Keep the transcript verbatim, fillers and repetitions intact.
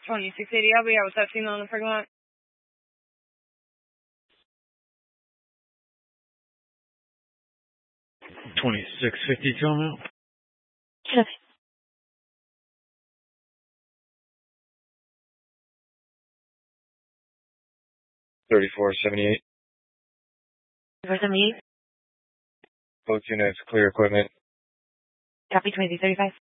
twenty-six eighty, I'll be out with that female in the parking lot. twenty-six fifty-two, I'm out. Sure. thirty-four seventy-eight. thirty-four seventy-eight. Both units, clear equipment. Copy twenty-six thirty-five.